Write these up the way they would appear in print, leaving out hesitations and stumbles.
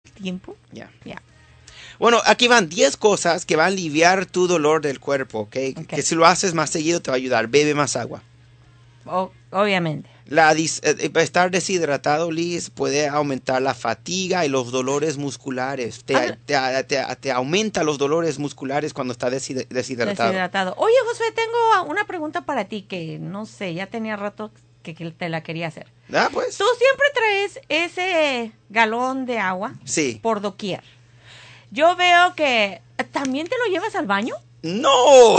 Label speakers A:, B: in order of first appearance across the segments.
A: tiempo.
B: Ya.
A: Ya.
B: Bueno, aquí van 10 cosas que van a aliviar tu dolor del cuerpo, ¿ok?
A: Ok.
B: Que si lo haces más seguido te va a ayudar. Bebe más agua.
A: Obviamente.
B: Estar deshidratado, Liz, puede aumentar la fatiga y los dolores musculares. Te aumenta los dolores musculares cuando estás deshidratado.
A: Oye, Josué, tengo una pregunta para ti que no sé, ya tenía rato que te la quería hacer.
B: Ah, pues.
A: ¿Tú siempre traes ese galón de agua?
B: Sí.
A: Por doquier. Yo veo que también te lo llevas al baño.
B: ¡No!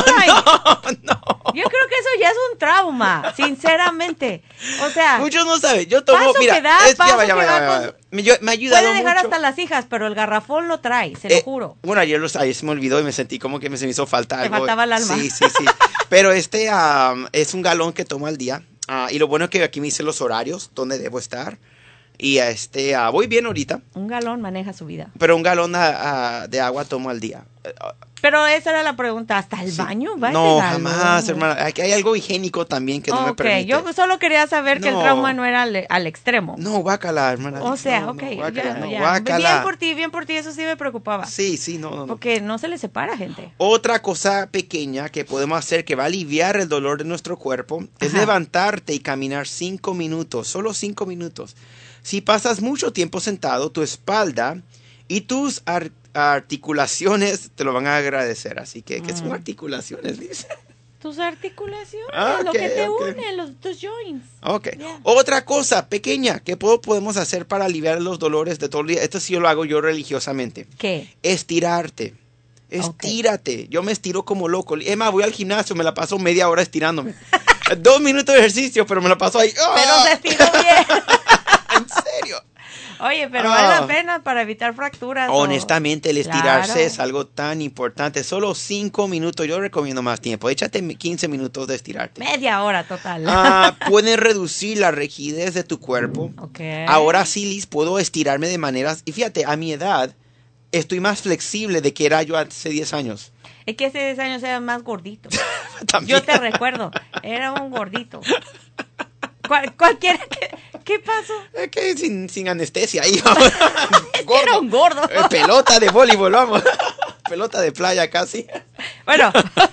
A: No. Yo creo que eso ya es un trauma, sinceramente. O sea,
B: muchos no saben. Yo tomo,
A: paso
B: mira,
A: que da, me ha ayudado puede dejar mucho. Hasta las hijas, pero el garrafón lo trae, se lo juro.
B: Bueno, ayer se me olvidó y me sentí como que se me hizo falta algo.
A: Te faltaba el alma.
B: Sí. Pero es un galón que tomo al día. Y lo bueno es que aquí me hice los horarios donde debo estar. Y voy bien ahorita.
A: Un galón maneja su vida.
B: Pero un galón de agua tomo al día.
A: Pero esa era la pregunta, ¿hasta el baño va
B: No,
A: ese galón?
B: jamás, hermana. Aquí hay algo higiénico también que no me permite.
A: Yo solo quería saber que el trauma no era al extremo.
B: No, guácala, hermana.
A: O sea,
B: no,
A: guácala.
B: Guácala.
A: Bien por ti, eso sí me preocupaba.
B: Sí, no.
A: Porque no se le separa, gente.
B: Otra cosa pequeña que podemos hacer que va a aliviar el dolor de nuestro cuerpo es levantarte y caminar 5 minutos, solo 5 minutos. Si pasas mucho tiempo sentado, tu espalda y tus articulaciones te lo van a agradecer. Así que, ¿qué son articulaciones, Liz?
A: Tus articulaciones, lo que te une, tus joints.
B: Ok. Yeah. Otra cosa pequeña que podemos hacer para aliviar los dolores de todo el día. Esto sí lo hago yo religiosamente.
A: ¿Qué?
B: Estirarte. Estírate. Okay. Yo me estiro como loco. Emma, voy al gimnasio, me la paso media hora estirándome. 2 minutos de ejercicio, pero me la paso ahí. ¡Oh!
A: Pero se estiró bien.
B: ¿En serio?
A: Oye, pero vale la pena para evitar fracturas.
B: Honestamente, el estirarse es algo tan importante. Solo 5 minutos. Yo recomiendo más tiempo. Échate 15 minutos de estirarte.
A: Media hora total.
B: Pueden reducir la rigidez de tu cuerpo.
A: Okay.
B: Ahora sí, Liz, puedo estirarme de maneras... Y fíjate, a mi edad, estoy más flexible de que era yo hace 10 años.
A: Es que hace 10 años era más gordito. Yo te recuerdo. Era un gordito. Cualquiera ¿Qué pasó?
B: Es que sin anestesia ahí.
A: Era un gordo.
B: Pelota de voleibol, vamos. Pelota de playa casi.
A: Bueno,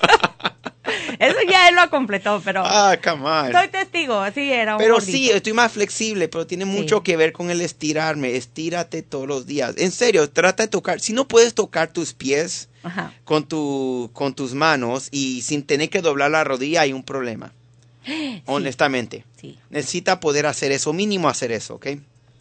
A: eso ya él lo completó, pero...
B: come on.
A: Soy testigo, sí, era un
B: Pero
A: gordito.
B: Sí, estoy más flexible, pero tiene mucho que ver con el estirarme. Estírate todos los días. En serio, trata de tocar. Si no puedes tocar tus pies con tus manos y sin tener que doblar la rodilla, hay un problema. Sí. Honestamente.
A: Sí.
B: Necesita poder hacer eso, mínimo hacer eso, ¿ok?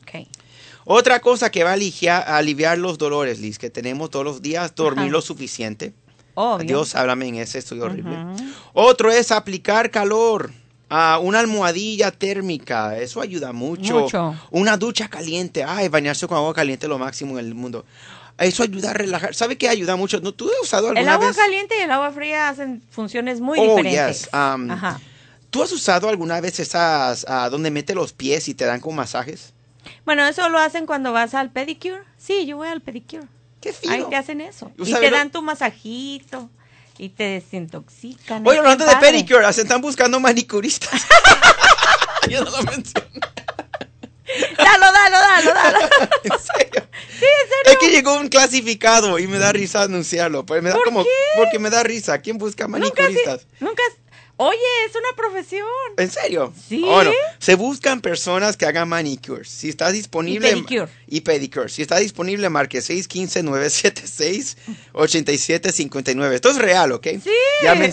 B: Otra cosa que va a aliviar los dolores, Liz, que tenemos todos los días, dormir lo suficiente.
A: Obvio.
B: Dios, háblame en ese, estoy horrible. Otro es aplicar calor. Una almohadilla térmica, eso ayuda mucho. Una ducha caliente. Bañarse con agua caliente es lo máximo en el mundo. Eso ayuda a relajar. ¿Sabe qué ayuda mucho? ¿No? ¿Tú has usado alguna vez?
A: El agua caliente y el agua fría hacen funciones muy diferentes.
B: Yes. ¿Tú has usado alguna vez esas donde mete los pies y te dan con masajes?
A: Bueno, eso lo hacen cuando vas al pedicure. Sí, yo voy al pedicure.
B: ¡Qué fino!
A: Ahí te hacen eso. Y te dan tu masajito y te desintoxican.
B: Oye, hablando de pedicure, se están buscando manicuristas. Yo no lo mencioné.
A: Dalo.
B: ¿En serio?
A: Sí, en serio.
B: Es que llegó un clasificado y me da risa anunciarlo. Pues me da
A: ¿Por qué?
B: Porque me da risa. ¿Quién busca manicuristas?
A: Nunca. Oye, es una profesión.
B: ¿En serio?
A: Sí.
B: Bueno, se buscan personas que hagan manicures. Si está disponible... Y pedicure. Si está disponible, marque 615-976-8759. Esto es real, ¿ok?
A: Sí.
B: Llamen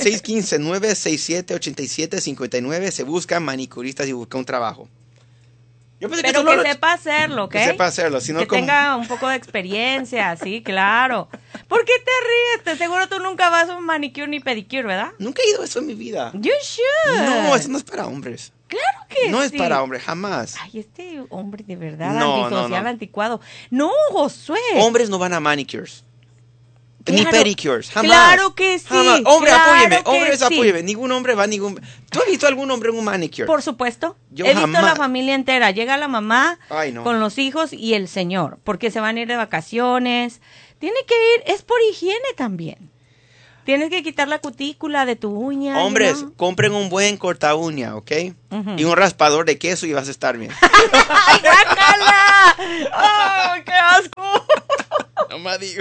B: 615-967-8759. Se buscan manicuristas y buscan un trabajo.
A: Pero que sepa hacerlo, ¿ok?
B: Que sepa hacerlo. Si no,
A: que tenga un poco de experiencia, sí, claro. ¿Por qué te ríes? Seguro tú nunca vas a un manicure ni pedicure, ¿verdad?
B: Nunca he ido a eso en mi vida.
A: You should.
B: No, eso no es para hombres.
A: Claro que
B: no
A: sí.
B: Es para hombres, jamás.
A: Ay, este hombre de verdad, antisocial, anticuado. No, Josué.
B: Hombres no van a manicures.
A: Claro,
B: ni pedicures, jamás.
A: Claro que sí.
B: Jamás. Hombre,
A: claro
B: apóyeme. Ningún hombre va a ningún... ¿Tú has visto algún hombre en un manicure?
A: Por supuesto.
B: Yo
A: He
B: jamás.
A: visto la familia entera. Llega la mamá
B: no.
A: con los hijos y el señor, porque se van a ir de vacaciones. Tiene que ir, es por higiene también. Tienes que quitar la cutícula de tu uña.
B: Hombres,
A: ¿no?
B: compren un buen corta uña, ¿ok? Y un raspador de queso y vas a estar bien.
A: ¡Ay, guácala! ¡Oh, qué asco!
B: No me digo.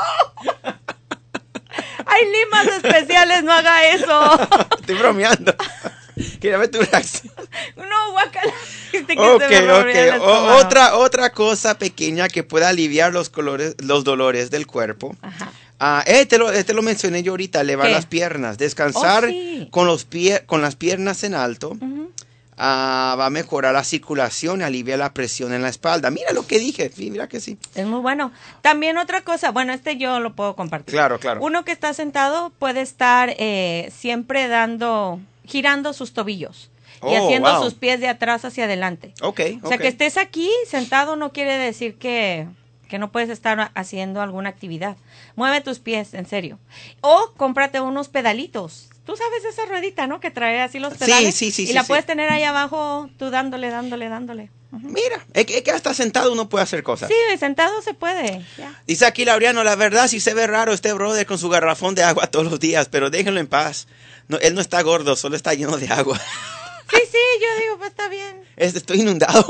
A: Hay limas especiales, no haga eso.
B: Estoy bromeando. Quería ver tu reacción.
A: No, guácala.
B: Otra cosa pequeña que pueda aliviar los dolores del cuerpo.
A: Ajá.
B: Este lo mencioné yo ahorita, elevar
A: ¿Qué?
B: las piernas. Descansar
A: Sí.
B: con las piernas en alto. Va a mejorar la circulación y aliviar la presión en la espalda. Mira lo que dije, mira que sí.
A: Es muy bueno. También otra cosa, bueno, yo lo puedo compartir.
B: Claro.
A: Uno que está sentado puede estar siempre girando sus tobillos y haciendo sus pies de atrás hacia adelante. O sea, que estés aquí sentado no quiere decir que no puedes estar haciendo alguna actividad. Mueve tus pies, en serio. O cómprate unos pedalitos. Tú sabes esa ruedita, ¿no? Que trae así los pedales.
B: Sí.
A: Y la puedes tener ahí abajo, tú dándole.
B: Mira, es que hasta sentado uno puede hacer cosas.
A: Sí, sentado se puede. Ya.
B: Dice aquí Laureano, la verdad sí se ve raro este brother con su garrafón de agua todos los días, pero déjenlo en paz. No, él no está gordo, solo está lleno de agua.
A: Sí, yo digo, pues está bien.
B: Estoy inundado.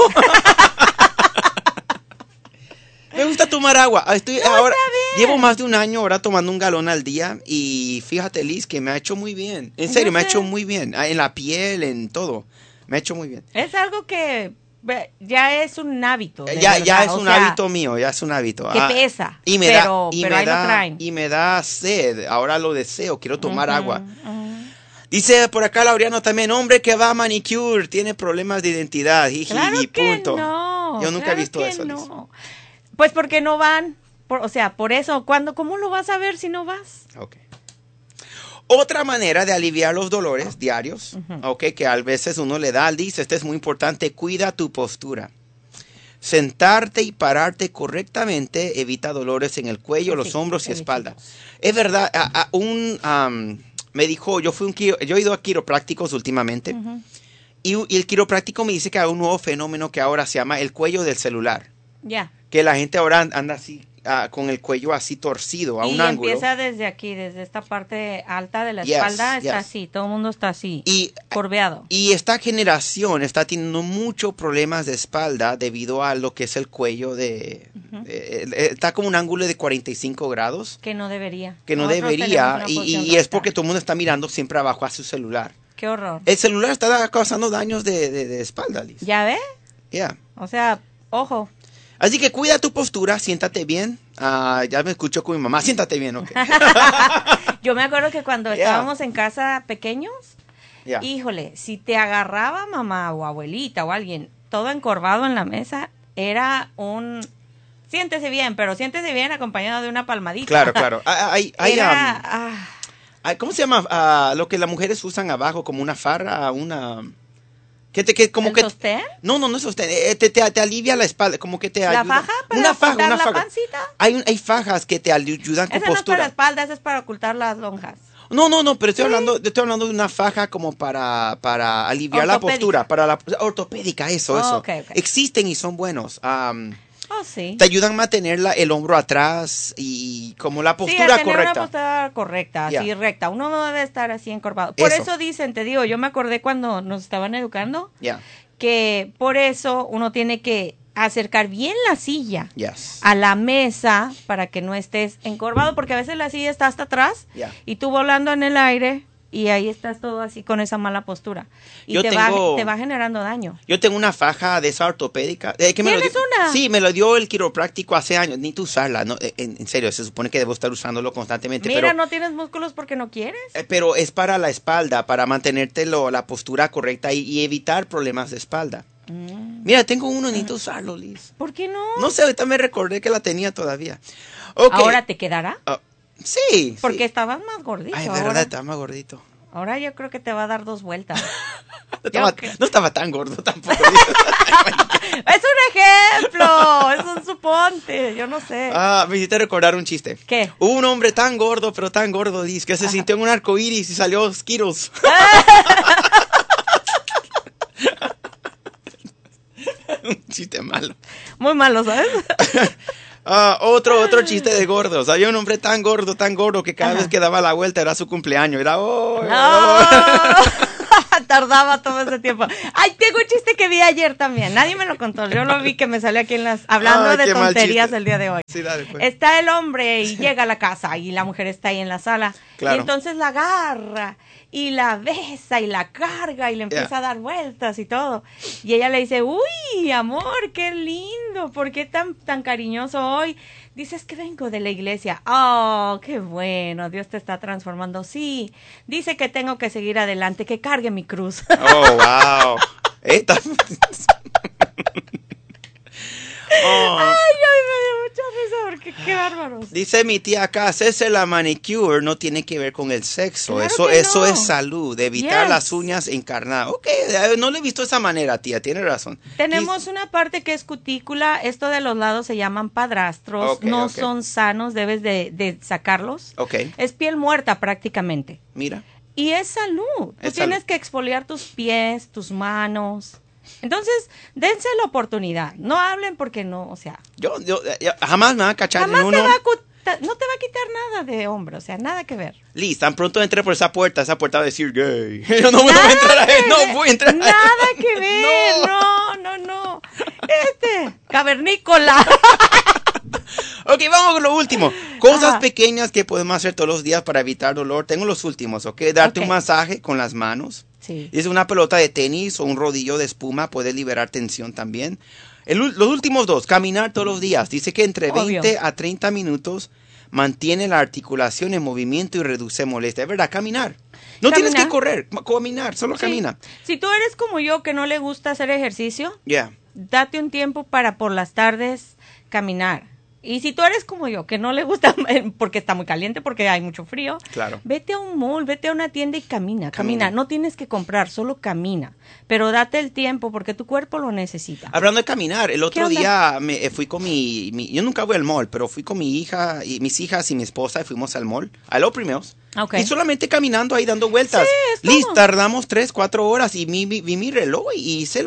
B: Me gusta tomar agua. Ahora llevo más de un año ahora tomando un galón al día y fíjate, Liz, que me ha hecho muy bien. En serio, me ha hecho muy bien. En la piel, en todo. Me ha hecho muy bien.
A: Es algo que ya es un hábito.
B: Ya es un hábito mío, ya es un hábito.
A: Que pesa,
B: pero ahí
A: lo traen.
B: Y me da sed. Ahora lo deseo, quiero tomar agua. Dice por acá Laureano también, hombre que va a manicure, tiene problemas de identidad.
A: Claro
B: y
A: que
B: punto.
A: No.
B: Yo nunca he visto eso, Liz.
A: No. Pues porque no van. Por eso, ¿cómo lo vas a ver si no vas?
B: Ok. Otra manera de aliviar los dolores diarios, que a veces uno le da, dice, este es muy importante, cuida tu postura. Sentarte y pararte correctamente evita dolores en el cuello, los hombros y espalda. Es verdad, me dijo, yo he ido a quiroprácticos últimamente, y el quiropráctico me dice que hay un nuevo fenómeno que ahora se llama el cuello del celular.
A: Ya.
B: Que la gente ahora anda así, con el cuello así torcido, a un ángulo.
A: Y empieza desde aquí, desde esta parte alta de la espalda, está así, todo el mundo está así, curveado.
B: Y esta generación está teniendo muchos problemas de espalda debido a lo que es el cuello está como un ángulo de 45 grados.
A: Que no debería.
B: Y es porque todo el mundo está mirando siempre abajo a su celular.
A: Qué horror.
B: El celular está causando daños de espalda, Liz.
A: ¿Ya ve?
B: Yeah.
A: O sea, ojo.
B: Así que cuida tu postura, siéntate bien. Ya me escucho con mi mamá, siéntate bien, ¿ok?
A: Yo me acuerdo que cuando estábamos en casa pequeños, híjole, si te agarraba mamá o abuelita o alguien todo encorvado en la mesa, era siéntese bien, pero siéntese bien acompañado de una palmadita.
B: Claro. ¿Cómo se llama? Lo que las mujeres usan abajo, como una farra,
A: ¿Sostén?
B: No es sostén. Te alivia la espalda, como que te ayuda.
A: ¿La faja?
B: Una faja.
A: ¿La pancita?
B: Hay fajas que te ayudan con postura.
A: Esa no es para la espalda, esa es para ocultar las lonjas.
B: No, pero estoy hablando de una faja como para aliviar la postura, para la ortopédica, eso.
A: Okay.
B: Existen y son buenos.
A: Sí.
B: Te ayudan a mantener el hombro atrás y como la postura correcta.
A: Una postura correcta, así recta. Uno no debe estar así encorvado. Por eso dicen, te digo, yo me acordé cuando nos estaban educando, que por eso uno tiene que acercar bien la silla a la mesa para que no estés encorvado, porque a veces la silla está hasta atrás y tú volando en el aire y ahí estás todo así con esa mala postura. Y te va generando daño.
B: Yo tengo una faja de esa ortopédica.
A: ¿Tienes una?
B: Sí, me lo dio el quiropráctico hace años. Ni tú usarla. No, en serio, se supone que debo estar usándolo constantemente.
A: Mira, no tienes músculos porque no quieres.
B: Pero es para la espalda, para mantenerte la postura correcta y evitar problemas de espalda. Mira, tengo uno, necesito usarlo, Liz.
A: ¿Por qué no?
B: No sé, ahorita me recordé que la tenía todavía. Okay.
A: ¿Ahora te quedará?
B: Sí.
A: Porque estabas más gordito.
B: Ay, verdad, estaba más gordito.
A: Ahora yo creo que te va a dar 2 vueltas.
B: No estaba tan gordo tampoco.
A: Es un ejemplo, es un suponte, yo no sé.
B: Me hiciste recordar un chiste.
A: ¿Qué?
B: Hubo un hombre tan gordo, pero tan gordo, dice, que se sintió en un arco iris y salió Skittles. Un chiste malo.
A: Muy malo, ¿sabes?
B: Otro chiste de gordos. Había un hombre tan gordo, que cada vez que daba la vuelta era su cumpleaños. Era,
A: Tardaba todo ese tiempo. Ay, tengo un chiste que vi ayer también. Nadie me lo contó. Yo lo vi que me salió aquí hablando de tonterías el día de hoy.
B: Sí, dale, pues.
A: Está el hombre y llega a la casa y la mujer está ahí en la sala. Claro. Y entonces la agarra y la besa y la carga y le empieza a dar vueltas y todo. Y ella le dice, uy, amor, qué lindo, ¿por qué tan cariñoso hoy? Dice, es que vengo de la iglesia. Oh, qué bueno, Dios te está transformando. Sí, dice que tengo que seguir adelante, que cargue mi cruz.
B: Oh, wow.
A: Ay, me dio mucha risa porque qué bárbaros.
B: Dice mi tía acá, hacerse la manicure no tiene que ver con el sexo.
A: Claro
B: eso es salud, evitar las uñas encarnadas. Ok, no lo he visto de esa manera, tía, tiene razón.
A: Tenemos una parte que es cutícula, esto de los lados se llaman padrastros, son sanos, debes de sacarlos. Es piel muerta prácticamente.
B: Mira.
A: Y es salud. Tú tienes que exfoliar tus pies, tus manos. Entonces, dense la oportunidad. No hablen porque no, o sea.
B: Yo jamás me va a cachar
A: jamás
B: ni uno.
A: No te va a quitar nada de hombre, o sea, nada que ver.
B: Liz, tan pronto entré por esa puerta va a decir gay. Yo no voy a entrar ahí, no voy a entrar ahí.
A: Nada que ver, no. Cavernícola.
B: Ok, vamos con lo último. Cosas pequeñas que podemos hacer todos los días para evitar dolor. Tengo los últimos, ¿ok? Darte un masaje con las manos.
A: Sí.
B: Es una pelota de tenis o un rodillo de espuma, puede liberar tensión también. Los últimos dos, caminar todos los días. Dice que entre 20 a 30 minutos mantiene la articulación en movimiento y reduce molestia. Es verdad, caminar. No tienes que correr, caminar, solo camina.
A: Si tú eres como yo que no le gusta hacer ejercicio, date un tiempo para por las tardes caminar. Y si tú eres como yo, que no le gusta porque está muy caliente, porque hay mucho frío, vete a un mall, vete a una tienda y camina. No tienes que comprar, solo camina. Pero date el tiempo porque tu cuerpo lo necesita.
B: Hablando de caminar, el otro día fui con yo nunca voy al mall, pero fui con mi hija, y mis hijas y mi esposa y fuimos al mall, a los primeros. Y solamente caminando ahí dando vueltas. Liz, tardamos 3-4 horas y vi mi reloj y hice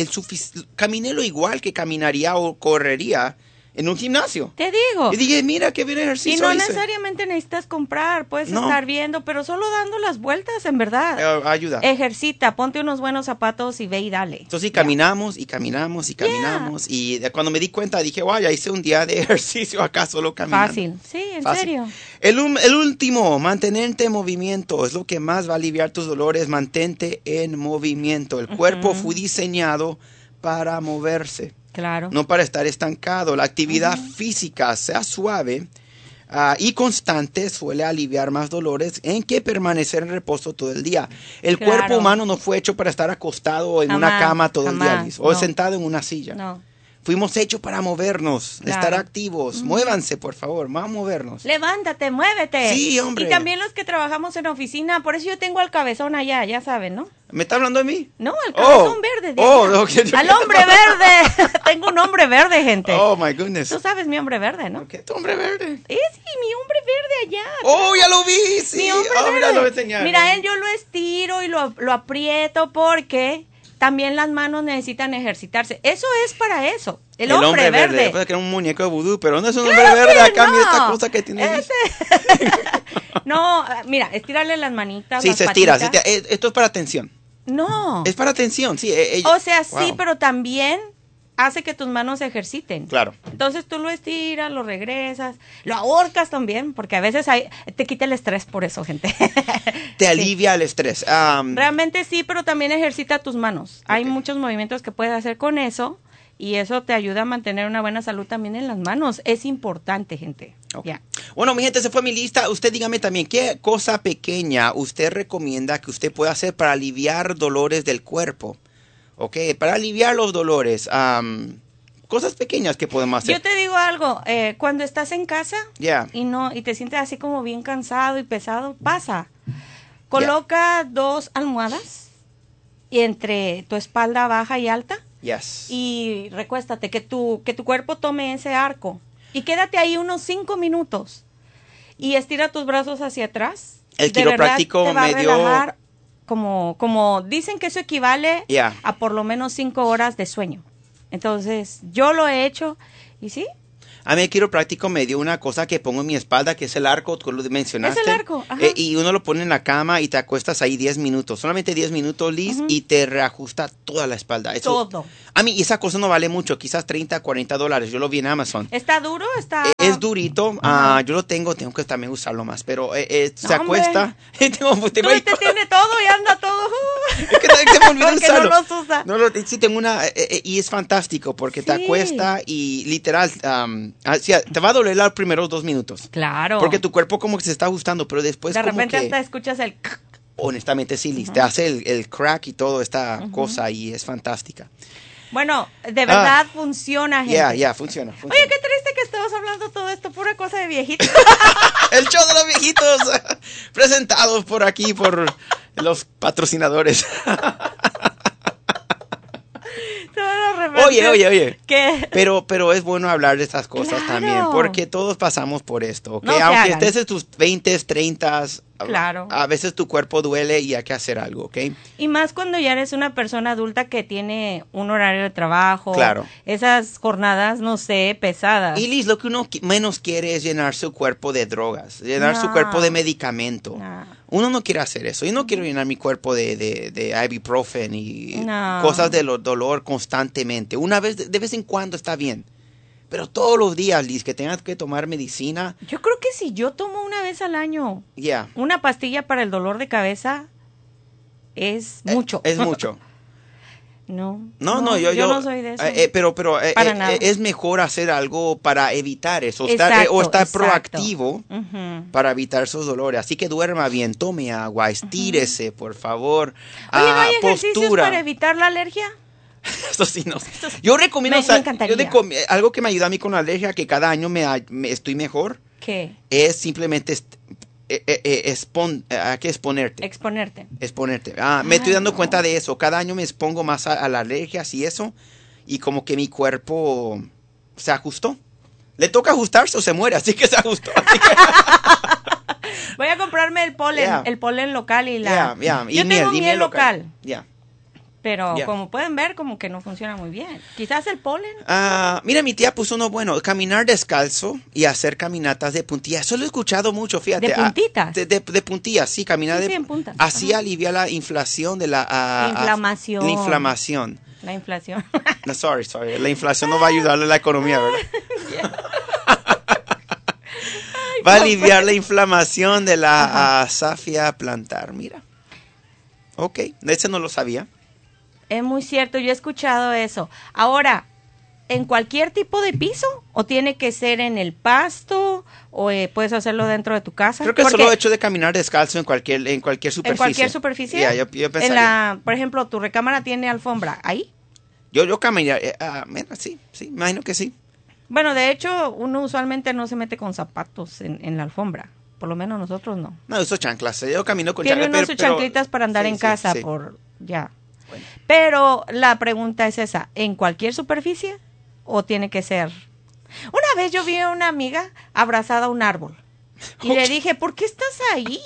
B: caminé lo igual que caminaría o correría en un gimnasio.
A: Te digo.
B: Y dije, mira qué bien ejercicio.
A: Y no necesariamente necesitas comprar, puedes estar viendo, pero solo dando las vueltas, en verdad.
B: Ayuda.
A: Ejercita, ponte unos buenos zapatos y ve y dale.
B: Entonces caminamos y caminamos y caminamos. Y cuando me di cuenta dije, ya hice un día de ejercicio acá solo caminando.
A: Fácil, sí, en serio.
B: El último, mantenerte en movimiento. Es lo que más va a aliviar tus dolores. Mantente en movimiento. El cuerpo fue diseñado para moverse.
A: Claro.
B: No para estar estancado. La actividad física, sea suave y constante, suele aliviar más dolores en que permanecer en reposo todo el día. El cuerpo humano no fue hecho para estar acostado en una cama todo el día, o sentado en una silla.
A: No.
B: Fuimos hechos para movernos, estar activos. Muévanse, por favor, vamos a movernos.
A: Levántate, muévete.
B: Sí, hombre.
A: Y también los que trabajamos en oficina, por eso yo tengo al cabezón allá, ya saben, ¿no?
B: ¿Me está hablando de mí?
A: No, el cabezón verde. Al hombre verde. Tengo un hombre verde, gente.
B: Oh, my goodness.
A: Tú sabes mi hombre verde, ¿no?
B: ¿Qué tu hombre verde?
A: Sí, mi hombre verde allá.
B: Oh, ya lo vi, sí.
A: Mi hombre verde.
B: Mira, lo voy a enseñar.
A: Mira, yo lo estiro y lo aprieto porque también las manos necesitan ejercitarse. Eso es para eso. El hombre verde.
B: Puede que era un muñeco de vudú, pero no es un hombre verde. Acá mira esta cosa que tiene.
A: No, mira, estírale las manitas.
B: Sí, se estira. Esto es para tensión.
A: No.
B: Es para tensión, sí.
A: O sea, sí, pero también hace que tus manos se ejerciten.
B: Claro.
A: Entonces tú lo estiras, lo regresas, lo ahorcas también, porque a veces te quita el estrés por eso, gente.
B: Te alivia el estrés.
A: Realmente sí, pero también ejercita tus manos. Hay muchos movimientos que puedes hacer con eso y eso te ayuda a mantener una buena salud también en las manos. Es importante, gente.
B: Okay. Bueno, mi gente, se fue mi lista. Usted dígame también, ¿qué cosa pequeña usted recomienda que usted pueda hacer para aliviar dolores del cuerpo? Ok, para aliviar los dolores, cosas pequeñas que podemos hacer.
A: Yo te digo algo, cuando estás en casa y te sientes así como bien cansado y pesado, coloca 2 almohadas y entre tu espalda baja y alta y recuéstate, que tu cuerpo tome ese arco y quédate ahí unos 5 minutos y estira tus brazos hacia atrás.
B: El quiropráctico me dio...
A: Como dicen que eso equivale a por lo menos 5 horas de sueño. Entonces, yo lo he hecho y sí.
B: A mí el quiropráctico me dio una cosa que pongo en mi espalda, que es el arco, tú lo mencionaste.
A: Es el arco, ajá.
B: Y uno lo pone en la cama y te acuestas ahí 10 minutos. Solamente 10 minutos, Liz, y te reajusta toda la espalda. Eso,
A: todo.
B: A mí esa cosa no vale mucho, quizás $30, $40. Yo lo vi en Amazon.
A: ¿Está duro?
B: Es durito. Yo lo tengo que también usarlo más. Pero se acuesta.
A: Usted tiene todo y anda todo.
B: Es que se me olvidó
A: porque
B: usarlo.
A: no los usa.
B: Sí, tengo una. Y es fantástico porque te acuesta y literal. Te va a doler los primeros 2 minutos.
A: Claro.
B: Porque tu cuerpo como que se está ajustando, pero después
A: de
B: como
A: repente
B: que,
A: hasta escuchas el...
B: Honestamente sí, Liz. Te hace el crack y toda esta cosa y es fantástica.
A: Bueno, de verdad funciona, gente.
B: Ya, funciona.
A: Oye, qué triste que estamos hablando todo esto, pura cosa de viejitos.
B: El show de los viejitos, presentados por aquí, por los patrocinadores. Oye.
A: ¿Qué?
B: Pero es bueno hablar de estas cosas también, porque todos pasamos por esto, ¿ok? Aunque estés en tus 20s, 30s,
A: claro.
B: A veces tu cuerpo duele y hay que hacer algo, ¿ok?
A: Y más cuando ya eres una persona adulta que tiene un horario de trabajo.
B: Claro.
A: Esas jornadas, no sé, pesadas.
B: Y Liz, lo que uno menos quiere es llenar su cuerpo de drogas, llenar su cuerpo de medicamento. Uno no quiere hacer eso. Yo no quiero llenar mi cuerpo de ibuprofen y cosas de dolor constantemente. Una vez, de vez en cuando está bien. Pero todos los días, Liz, que tengas que tomar medicina.
A: Yo creo que si yo tomo una vez al año una pastilla para el dolor de cabeza, es mucho.
B: Es mucho.
A: No,
B: yo
A: no soy de eso.
B: Pero
A: para nada.
B: Es mejor hacer algo para evitar eso.
A: Exacto,
B: estar proactivo para evitar esos dolores. Así que duerma bien, tome agua, estírese, por favor.
A: Oye, ¿no hay ejercicios para evitar la alergia?
B: Eso sí, no. Yo recomiendo algo que me ayuda a mí con la alergia, que cada año me estoy mejor.
A: ¿Qué?
B: Es simplemente hay que exponerte.
A: Exponerte.
B: Me estoy dando cuenta de eso. Cada año me expongo más a las alergias y eso. Y como que mi cuerpo se ajustó. Le toca ajustarse o se muere, así que se ajustó.
A: Voy a comprarme el polen local y la... Yo tengo miel local. Pero como pueden ver, como que no funciona muy bien. Quizás el polen.
B: Mira, mi tía puso uno bueno. Caminar descalzo y hacer caminatas de puntillas. Eso lo he escuchado mucho, fíjate.
A: ¿De puntitas?
B: De puntillas, sí. Caminar
A: en puntas.
B: Así alivia la inflación de la...
A: inflamación.
B: La inflamación.
A: La inflación.
B: No, sorry. La inflación no va a ayudarle a la economía, ¿verdad? Va a aliviar la inflamación de la safia plantar. Mira. Ok, ese no lo sabía.
A: Es muy cierto, yo he escuchado eso. Ahora, ¿en cualquier tipo de piso? ¿O tiene que ser en el pasto? ¿O puedes hacerlo dentro de tu casa?
B: Creo que solo el hecho de caminar descalzo en cualquier superficie.
A: ¿En cualquier superficie?
B: Yo pensaría.
A: Por ejemplo, ¿tu recámara tiene alfombra? ¿Ahí?
B: Yo caminaría. Sí, imagino que sí.
A: Bueno, de hecho, uno usualmente no se mete con zapatos en la alfombra. Por lo menos nosotros no.
B: No, uso chanclas. Yo camino con
A: chanclas. Tiene sus chanclitas para andar en casa por... Ya. Bueno. Pero la pregunta es esa, ¿en cualquier superficie o tiene que ser? Una vez yo vi a una amiga abrazada a un árbol y le dije, ¿por qué estás ahí?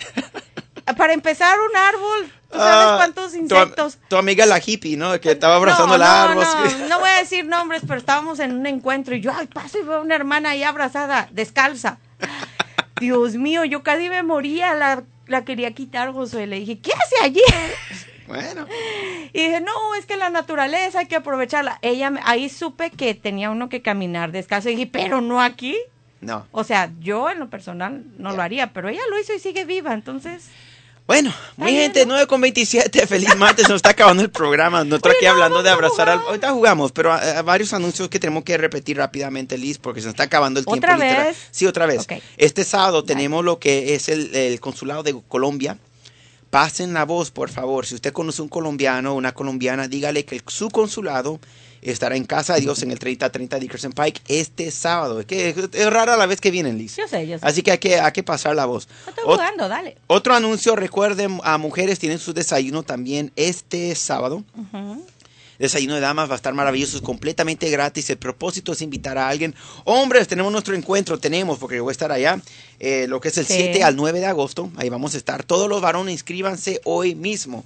A: Para empezar, un árbol, ¿tú sabes cuántos insectos?
B: Tu amiga la hippie, ¿no? Que estaba abrazando el árbol.
A: No voy a decir nombres, pero estábamos en un encuentro y yo, paso y veo a una hermana ahí abrazada, descalza. Dios mío, yo casi me moría, la quería quitar, Josué. Le dije, ¿qué hace allí?
B: Bueno.
A: Y dije, no, es que la naturaleza hay que aprovecharla. Ahí supe que tenía uno que caminar descalzo. Y dije, pero no aquí.
B: No.
A: O sea, yo en lo personal no lo haría, pero ella lo hizo y sigue viva, entonces...
B: Bueno, mi gente, 9:27, feliz martes, nos está acabando el programa. Nosotros aquí hablando de abrazar al... Ahorita jugamos, pero varios anuncios que tenemos que repetir rápidamente, Liz, porque se nos está acabando el tiempo.
A: ¿Otra vez?
B: Sí, otra vez.
A: Okay.
B: Este sábado tenemos lo que es el consulado de Colombia. Pasen la voz, por favor. Si usted conoce un colombiano o una colombiana, dígale que su consulado estará en Casa de Dios en el 3030 Dickerson Pike este sábado. Es rara la vez que vienen, Liz.
A: Yo sé.
B: Así que hay que pasar la voz.
A: Estoy jugando, dale.
B: Otro anuncio, recuerden, a mujeres tienen su desayuno también este sábado. Desayuno de damas va a estar maravilloso, completamente gratis. El propósito es invitar a alguien. Hombres, tenemos nuestro encuentro, porque yo voy a estar allá, lo que es el 7 al 9 de agosto. Ahí vamos a estar. Todos los varones, inscríbanse hoy mismo.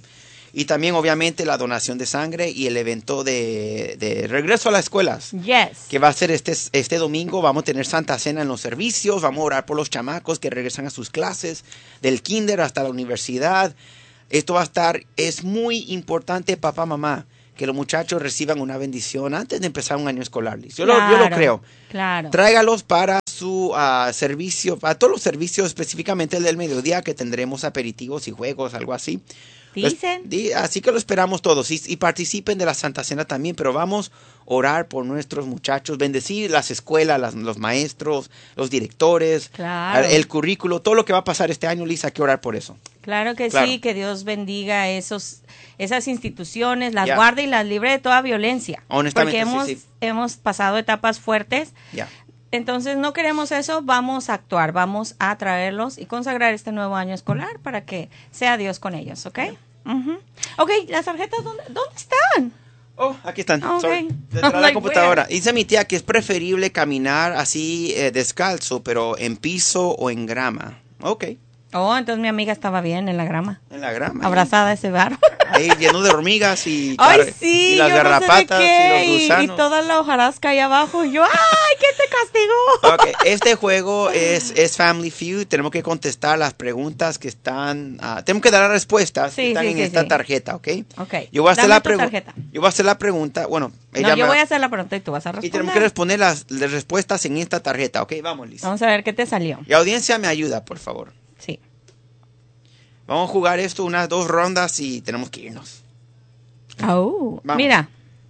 B: Y también, obviamente, la donación de sangre y el evento de regreso a las escuelas.
A: Yes.
B: Que va a ser este domingo. Vamos a tener Santa Cena en los servicios. Vamos a orar por los chamacos que regresan a sus clases, del kinder hasta la universidad. Esto va a estar, es muy importante, papá, mamá, que los muchachos reciban una bendición antes de empezar un año escolar. Yo lo creo.
A: Claro.
B: Tráigalos para su servicio, para todos los servicios, específicamente el del mediodía, que tendremos aperitivos y juegos, algo así.
A: Dicen.
B: Así que lo esperamos todos y participen de la Santa Cena también, pero vamos a orar por nuestros muchachos, bendecir las escuelas, los maestros, los directores,
A: claro.
B: El currículo, todo lo que va a pasar este año, Lisa, hay que orar por eso.
A: Claro que sí, que Dios bendiga esas instituciones, las guarde y las libre de toda violencia.
B: Honestamente,
A: porque hemos pasado etapas fuertes. Entonces no queremos eso, vamos a actuar, vamos a traerlos y consagrar este nuevo año escolar para que sea Dios con ellos, ¿ok? Ok, las tarjetas, ¿dónde están?
B: Oh, aquí están.
A: Okay.
B: Detrás de la computadora. Dice mi tía que es preferible caminar así descalzo, pero en piso o en grama. Ok.
A: Oh, entonces mi amiga estaba bien en la grama.
B: En la grama.
A: Abrazada a ese barro.
B: Ahí lleno de hormigas y,
A: ay, sí,
B: y las garrapatas y los gusanos.
A: Y toda la hojarasca ahí abajo. Y yo, ¡ay, qué te castigó!
B: Okay. Este juego es Family Feud. Tenemos que contestar las preguntas que están... tenemos que dar las respuestas que están en esta tarjeta, ¿ok?
A: Ok.
B: Yo voy a hacer la pregunta. Yo voy a hacer la pregunta. Bueno,
A: yo voy a hacer la pregunta y tú vas a responder.
B: Y tenemos que responder las respuestas en esta tarjeta, ¿ok? Vamos, Liz.
A: Vamos a ver qué te salió.
B: Y audiencia me ayuda, por favor.
A: Sí.
B: Vamos a jugar esto unas 2 rondas y tenemos que irnos.
A: Mira.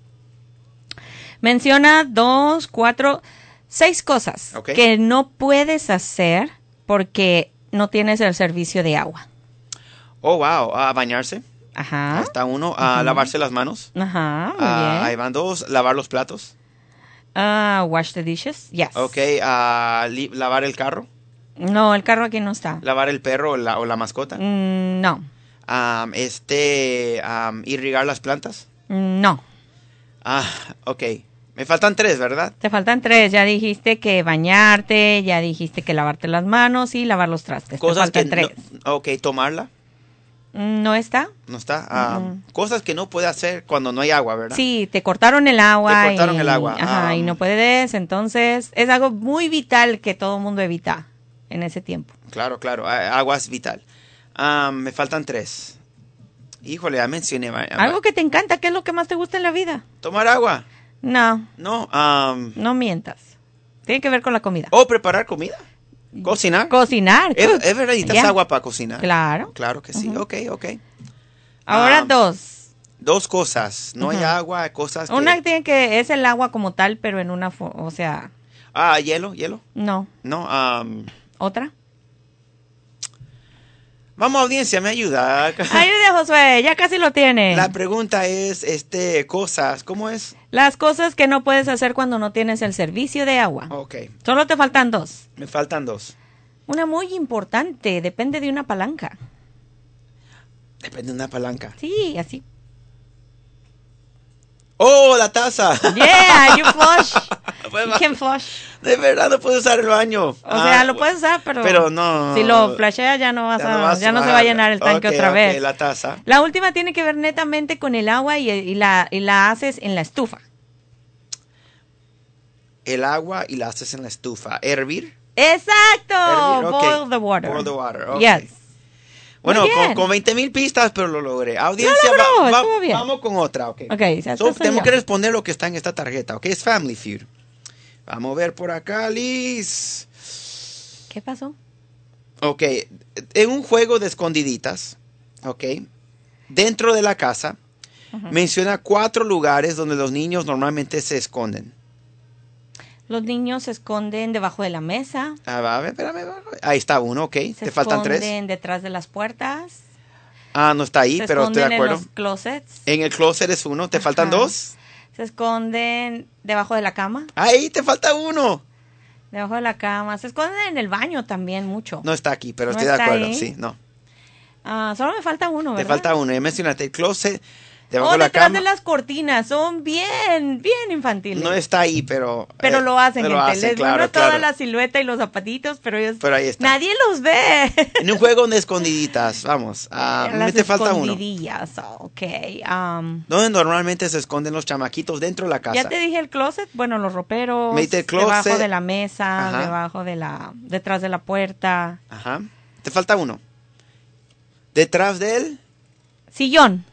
A: Menciona 2, 4, 6 cosas que no puedes hacer porque no tienes el servicio de agua.
B: Oh, wow. Bañarse.
A: Ajá.
B: Hasta 1. Lavarse las manos.
A: Ajá, muy bien.
B: Ahí van 2. Lavar los platos.
A: Wash the dishes. Yes.
B: Ok. Lavar el carro.
A: No, el carro aquí no está.
B: ¿Lavar el perro o la mascota?
A: No.
B: ¿Irrigar las plantas?
A: No.
B: Ok. Me faltan 3, ¿verdad?
A: Te faltan 3. Ya dijiste que bañarte, ya dijiste que lavarte las manos y lavar los trastes.
B: Cosas
A: te faltan 3.
B: Ok, tomarla.
A: ¿No está?
B: No está. Cosas que no puede hacer cuando no hay agua, ¿verdad?
A: Sí, te cortaron el agua.
B: Te cortaron el agua.
A: Ajá, y no puedes. Entonces, es algo muy vital que todo el mundo evita en ese tiempo.
B: Claro. Agua es vital. Me faltan 3. Híjole, ya mencioné.
A: Algo que te encanta, ¿qué es lo que más te gusta en la vida?
B: ¿Tomar agua?
A: No.
B: No.
A: No mientas. Tiene que ver con la comida.
B: ¿Preparar comida? ¿Cocinar?
A: Cocinar.
B: ¿Es verdad? ¿Necesitas agua para cocinar?
A: Claro.
B: Claro que sí. Ok.
A: Ahora 2.
B: 2 cosas. No hay agua, cosas que...
A: Una tiene que es el agua como tal, pero en una... o sea...
B: ¿hielo?
A: No.
B: No.
A: ¿Otra?
B: Vamos, audiencia, me ayuda.
A: Ayude, Josué, ya casi lo tiene.
B: La pregunta es, cosas, ¿cómo es?
A: Las cosas que no puedes hacer cuando no tienes el servicio de agua.
B: Ok.
A: Solo te faltan 2.
B: Me faltan 2.
A: Una muy importante, depende de una palanca.
B: Depende de una palanca.
A: Sí, así.
B: ¡Oh, la taza!
A: Yeah, you flush. You can flush.
B: De verdad no puedo usar el baño.
A: O sea, lo puedes usar, pero no. Si lo flasheas ya no se va a llenar el tanque otra vez.
B: La taza.
A: La última tiene que ver netamente con el agua y la haces en la estufa.
B: El agua y la haces en la estufa. ¿Hervir?
A: Exacto.
B: Hervir,
A: Boil the water.
B: Boil the water.
A: Okay. Yes.
B: Bueno, con 20,000 pistas, pero lo logré. Audiencia, vamos con otra, ¿ok? Tenemos que responder lo que está en esta tarjeta, ¿ok? Es Family Feud. Vamos a ver por acá, Liz.
A: ¿Qué pasó?
B: Ok, en un juego de escondiditas, ¿ok? Dentro de la casa, menciona 4 lugares donde los niños normalmente se esconden.
A: Los niños se esconden debajo de la mesa.
B: Espérame. Ahí está uno, ok. Te faltan 3. Se
A: esconden detrás de las puertas.
B: No está ahí, pero estoy de acuerdo.
A: En los closets.
B: En el closet es 1. ¿Te faltan 2?
A: Se esconden debajo de la cama.
B: Ahí te falta 1.
A: Debajo de la cama. Se esconden en el baño también mucho.
B: No está aquí, pero estoy de acuerdo. Ahí. Sí, no.
A: Solo me falta 1, ¿verdad?
B: Te falta 1. Ya mencionaste el closet.
A: Detrás de las cortinas, son bien infantiles.
B: No está ahí, pero
A: lo hacen, les
B: claro,
A: toda la silueta y los zapatitos, pero
B: ahí está.
A: Nadie los ve.
B: En un juego de escondiditas, vamos.
A: Te falta uno. Ok.
B: ¿Dónde normalmente se esconden los chamaquitos? Dentro de la casa.
A: Ya te dije el closet, bueno, los roperos.
B: El closet.
A: Debajo de la mesa, detrás de la puerta.
B: Ajá. Te falta uno. Detrás del
A: sillón.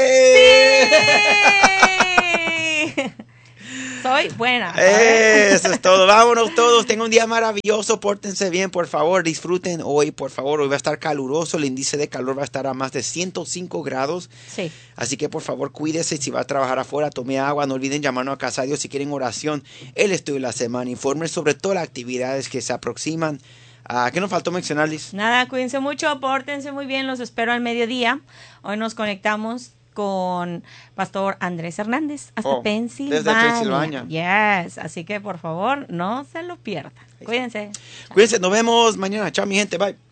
B: ¡Sí!
A: Soy buena.
B: Eso es todo. Vámonos todos. Tengan un día maravilloso. Pórtense bien, por favor. Disfruten hoy, por favor. Hoy va a estar caluroso. El índice de calor va a estar a más de 105 grados.
A: Sí.
B: Así que, por favor, cuídese. Si va a trabajar afuera, tome agua. No olviden llamarnos a Casa de Dios si quieren oración. El estudio de la semana. Informen sobre todas las actividades que se aproximan. ¿Qué nos faltó mencionarles?
A: Nada, cuídense mucho, pórtense muy bien, los espero al mediodía. Hoy nos conectamos con Pastor Andrés Hernández hasta Pensilvania.
B: Desde Pensilvania.
A: Yes, así que por favor no se lo pierdan. Cuídense.
B: Cuídense, nos vemos mañana. Chao mi gente, bye.